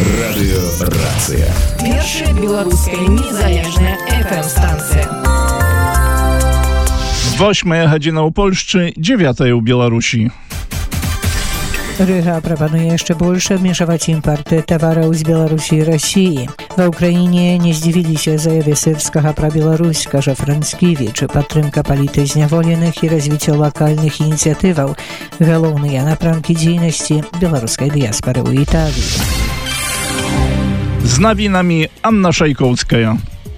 Радыёрацыя. Першая беларуская незалежная FM-станцыя. 8 гадзіна ў Польшчы, 9 у Беларусі. Ryga proponuje jeszcze больше обмежевать импорты товаров из Беларуси и России. В Украине не здивили się заяве Сырскага про Беларусь, каже Францкевич, падтрымка палітазняволеных і развіццё локальных ініцыятываў, галоўныя напрамкі дзейнасці беларускай дыяспары ў Італіі. Z nawinami Anna Szajkowska.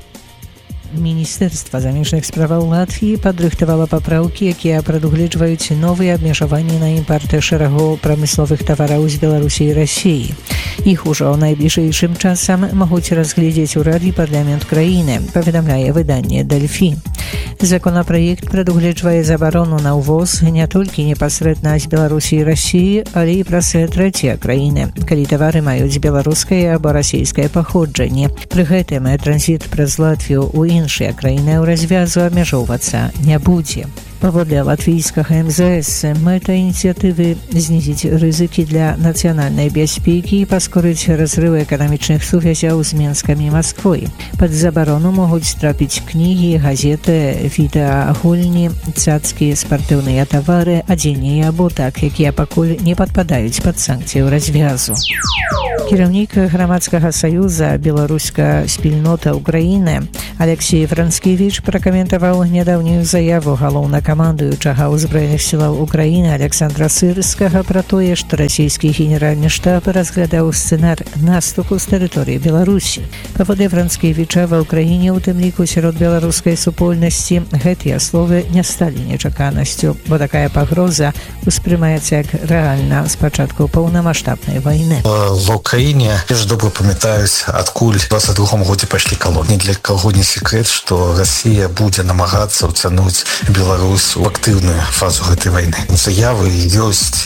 Ministerstwo Zamieżnych Spraw Łatwii падрыхтавала папраўкі, якія прадугледжваюць новыя абмежаванні на імпарт шэрагу прамысловых тавараў з Беларусі і Расіі. Іх ужо найбліжэйшым часам могуць разгледзець урад і парламент краіны, паведамляе выданне «Дельфі». Законапраект прадугледжвае забарону на ўвоз не толькі непасрэдна з Беларусі і Расіі, але і праз трэція краіны, калі тавары маюць беларускае або расійскае паходжанне. Пры гэтым транзіт праз Латвію ў іншыя краіны ў развязу абмяжоўвацца не будзе. Паводле латвійскага МЗС мэта ініцыятывы знізіць рызыкі для нацыянальнай бяспекі і паскорыць разрыў эканамічных сувязяў з Менскам і Масквой. Пад забарону могуць трапіць кнігі, газеты, відэагульні, цацкі, спартыўныя тавары, адзенне і абутак, якія пакуль не падпадаюць пад санкцыю развязу. Кіраўнік грамадскага саюза «Беларуська спільнота Украіны» Алексей Францкевич пракаментаваў нядаўнюю заяву галоўнакамандуючага ўзброеных сілаў Украіны Александра Сырскага пра тое, што расійскі генеральны штаб разглядаў сцэнар наступу з тэрыторыі Беларусі. Паводле Францкевіча, ва ўкраіне, у тым ліку сярод беларускай супольнасці, гэтыя словы не сталі нечаканасцю, бо такая пагроза успрымаецца як рэальна з пачатку паўнамаштабнай вайны. В Украине, я же добро памятаюсь, откуль в 22 годзе пайшлі колонии. Для кого не секрет, что Россия будет намагацца уцянуць Беларусь у актыўную фазу гэтай войны. Заявы ёсць.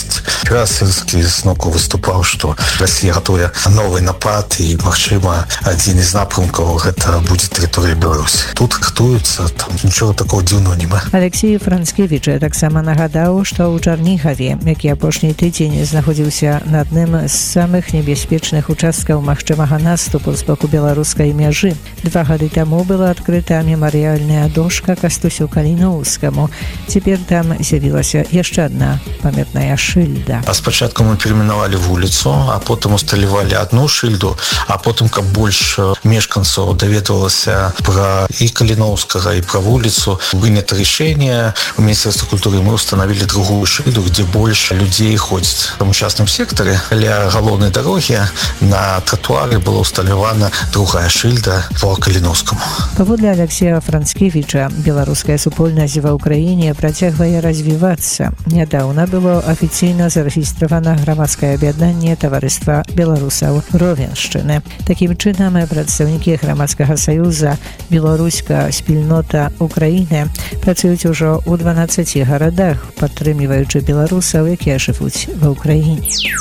Сырскі зноку выступаў, что Россия готовая новый напад, и, магчыма, один из напрамкаў гэта будзе тэрыторыя Беларусі. Тут рыхтуюцца, там нічого такого дзіўного няма. Алексей Францкевич таксама нагадаў, што ў Чарнігаве, які апошні тыдзень знаходзіўся на адным з самых небяспечных участкаў магчымага наступу з боку беларускай мяжы. 2 гады таму была адкрыта мемарыяльная дошка Кастусю Каліноўскаму. Цяпер там з'явілася яшчэ адна памятная шыльда. А спачатку мы перейменовали вуліцу, а потым усталявалі одну шыльду, а потым, каб больш мешканцаў даведвалася пра і Каліноўскага, і пра вуліцу, вынята рашэнне у Міністэрстве культуры, мы установили другую шыльду, где больше людей ходит. В частном секторе ля галоўнай дарогі на тротуары была усталявана другая шыльда по Каліноўскаму. Паводле Алексея Францкевича, беларуская супольнасць ва ўкраіне працягвае развівацца. Нядаўна было афіцыйна зарэгістравана грамадскае аб'яднанне таварыства беларусаў Ровеншчыны. Такім чынам, прадстаўнікі грамадскага саюза «Беларуська спільнота Украіны» працуюць ужо ў 12 гарадах, падтрымліваючы беларусаў, якія жывуць ва ўкраіне.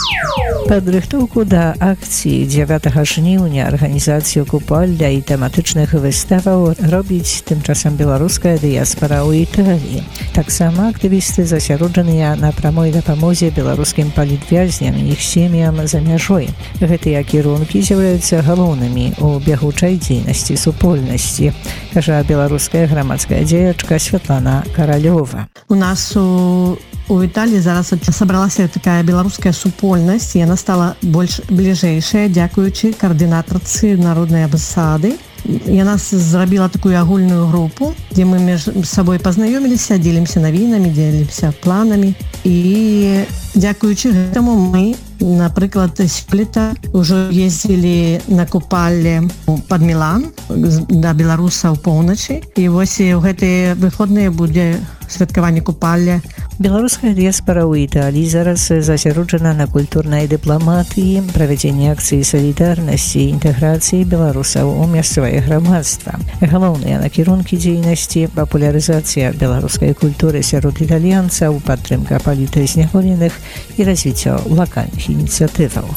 Падрыхтоўку да акцыі 9 жніўня арганізацыю купальня і тэматычных выставаў робіць тым часам беларуская дыяспара ў Італіі. Таксама актывісты засяроджаныя на прамой дапамозе беларускім палітвязням і іх сем'ям за мяжой. Гэтыя кірункі з'яўляюцца галоўнымі ў бягучай дзейнасці супольнасці, кажа беларуская грамадская дзеячка Святлана Каралёва. У нас у Італіі зараз сабралася такая беларуская супольнасць, і яна стала больш бліжэйшая, дзякуючы каардынатарцы народнай амбасады. Яна зрабіла такую агульную групу, дзе мы між сабой пазнаёміліся, дзелімся навінамі, дзелімся планамі. І дзякуючы гэтаму мы, напрыклад, сёлета ўжо ездзілі на купалле пад Мілан да беларусаў поўначы. І вось у гэтыя выходныя будзе святкаванне купалля. Беларуская дыяспара ў Італіі зараз засяроджана на культурнай дыпламатыі, правядзенні акцыі салідарнасці і інтэграцыі беларусаў у мясцовае грамадства. Галоўныя накірункі дзейнасці – папулярызацыя беларускай культуры сярод італьянцаў, падтрымка палітазняволеных і развіццё лакальных ініцыятываў.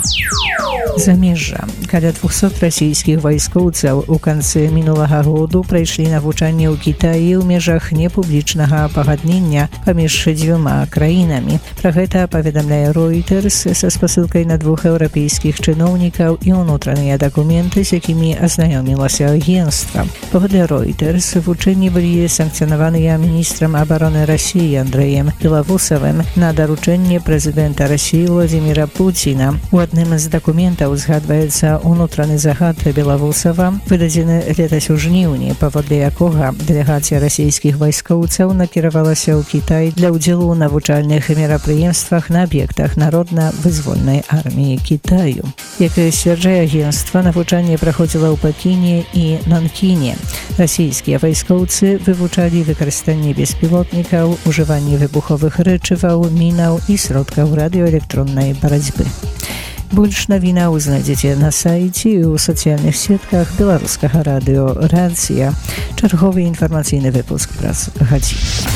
Замежжа. Каля 200 расійскіх вайскоўцаў у канцы мінулага году прайшлі навучанне ў Кітаі ў межах непублічнага пагаднення паміж 2 краінамі. Пра гэта паведамляе Reuters са спасылкай на 2 еўрапейскіх чыноўнікаў і ўнутраныя дакументы, з якімі азнаёмілася агенцтва. Паводле Reuters, вучэнні былі санкцыянаваныя міністрам абароны Расіі Андрэем Белавусавым на даручэнне прэзідэнта Расіі Владзіміра Пуціна. У адным з дакументаў згадваецца унутраны загад Белавусава, выдадзены летась у жніўні, паводле якога дэлегацыя расійскіх вайскоўцаў накіравалася ў Кітай для ўдзелу ў навучальных мерапрыемствах на аб'ектах Народна-вызвольнай арміі Кітаю. Як сцвярджае агенцтва, навучанне праходзіла ў Пекіне і Нанкіне. Расійскія вайскоўцы вывучалі выкарыстанне беспілотнікаў, ужыванне выбуховых рэчываў, мінаў і сродкаў радыёэлектроннай барацьбы. Больш навінаў знайдзеце на сайце і ў сацыяльных сетках беларускага радыё «Рацыя». Чарговы інфармацыйны выпуск праз гадзіну.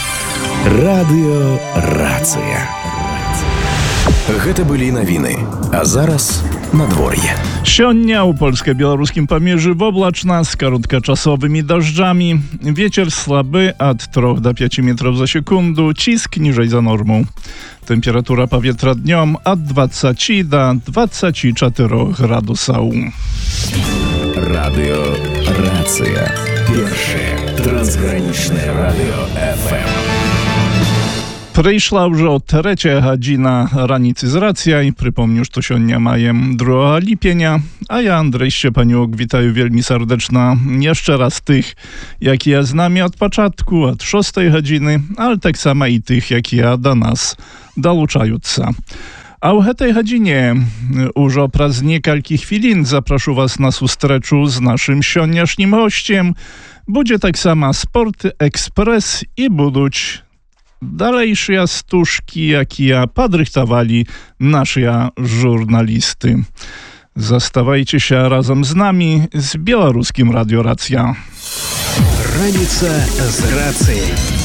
Радыё «Рацыя». Гэта былі навіны, а зараз надвор'е. Сёння ў польска-беларускім памежжы воблачна з кароткачасовымі дажджамі. Вецер слабы ад 3 do 5 metrów za sekundę, cisk niżej za normą. Temperatura powietrza dniom od 20 do 24 gradusów. Radio Racja. Pierwsze transgraniczne radio FM. Прийшла вже третя година раніці з Рація, і припомню, що сьогодні маємо 2 липня, а я, Андрей Szczepaniuk, witaję wielmi serdeczna jeszcze raz tych, які я z nami od początku, od 6 godziny, ale tak samo i tych, які do nas долучаются. A w tej godzinie już przez niekalki chwilin zapraszam was na sustreczu z naszym sioniasznim gościem. Będzie tak samo Sport Express i buduć dalejsze stuszki, jakie podrychtowali nasze żurnalisty. Zastawajcie się razem z nami z Białoruskim Radio Racja. Раніца з Рацыяй.